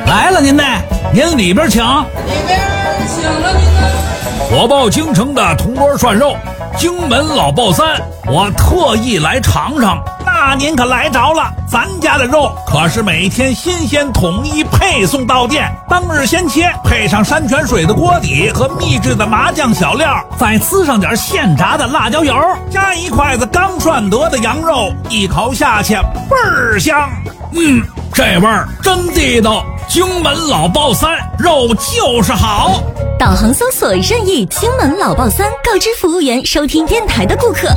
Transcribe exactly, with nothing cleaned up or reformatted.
来了您呢，您里边请。 里边请了您呢。 我报京城的铜锅涮肉，荆门老鲍三，我特意来尝尝。那您可来着了，咱家的肉可是每天新鲜统一配送到店，当日先切，配上山泉水的锅底和秘制的麻酱小料，再呲上点现炸的辣椒油，加一筷子刚涮得的羊肉，一口下去倍儿香。嗯，这味儿真地道。荆门老鲍三，肉就是好。 导航搜索任意荆门老鲍三，告知服务员收听电台的顾客